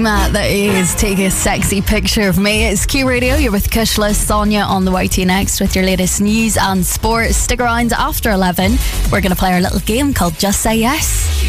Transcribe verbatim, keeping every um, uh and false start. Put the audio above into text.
Matt, that is Take a Sexy Picture of Me. It's Q Radio. You're with Kushla, Sonia on the Y T Next with your latest news and sport. Stick around after eleven. We're going to play our little game called Just Say Yes.